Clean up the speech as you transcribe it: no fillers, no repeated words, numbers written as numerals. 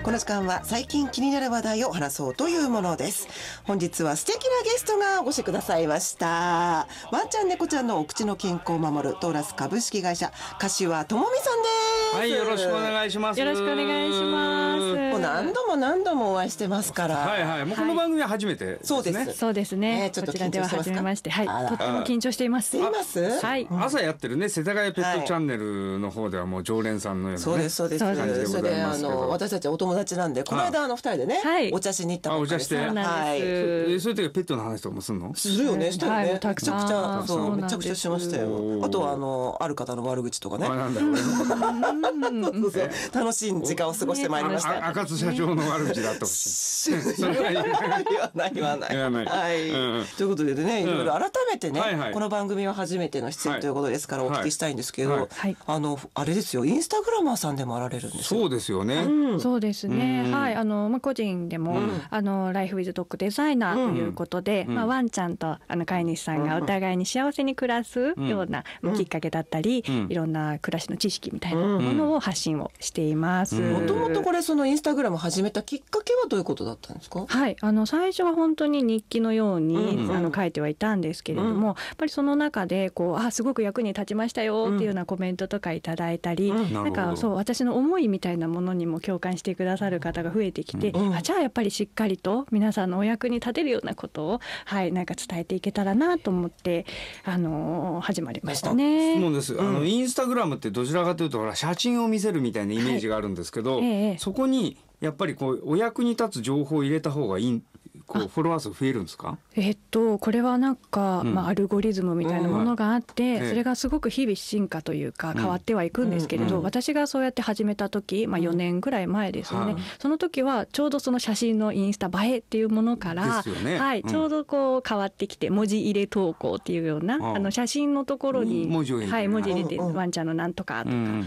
この時間は最近気になる話題を話そうというものです。本日は素敵なゲストがお越しくださいました。ワンちゃん猫ちゃんのお口の健康を守るトーラス株式会社柏智美さんです。 はい、よろしくお願いします。 よろしくお願いします。 もう何度もお会いしてますから。 はいはい、もうこの番組は初めてですね。 そうですね。 ちょっとこちらでは初めまして、はい、とっても緊張しています。 はい。 朝やってるね、世田谷ペットチャンネルの方ではもう常連さんのようなね。 そうですそうです。 感じでございますけど、 私たちお友達なんで、この間2人でね、お茶しに行ったばっかりです。 そうなんです。 そういう時はペットの話とかもするの？ するよね、したよね。めちゃくちゃしましたよ。あとはある方の悪口とかね。楽しい時間を過ごしてまいりました。 赤津社長の悪口だと。 言わない。はい。ということでね、いろいろ改めてね、この番組は初めての出演ということですからお聞きしたいんですけど、あれですよ、インスタグラマーさんでもあられるんですよ。 そうですよね。 そうですね。はい、個人でもライフウィズドッグデザイナーということで、ワンちゃんと飼い主さんがお互いに幸せに暮らすようなきっかけだったり、いろんな暮らしの知識みたいなものを発信をしています。 もともとこれそのインスタグラム始めたきっかけはどういうことだったんですか？ はい、最初は本当に日記のように書いてはいたんですけれども、やっぱりその中ですごく役に立ちましたよっていうようなコメントとかいただいたり、なんかそう私の思いみたいなものにも共感してくださる方が増えてきて、じゃあやっぱりしっかりと皆さんのお役に立てるようなことをなんか伝えていけたらなと思って始まりましたね。 そうです。インスタグラムってどちらかというと写真を見せるみたいなイメージがあるんですけど、そこにやっぱりお役に立つ情報を入れた方がいい、フォロワー数増えるんですか？ これはなんか、アルゴリズムみたいなものがあって、それがすごく日々進化というか変わってはいくんですけれど、私がそうやって始めた時、4年ぐらい前ですよね。その時はちょうどその写真のインスタ映えっていうものから、ちょうど変わってきて文字入れ投稿っていうような写真のところに文字入れてワンちゃんのなんとかとか、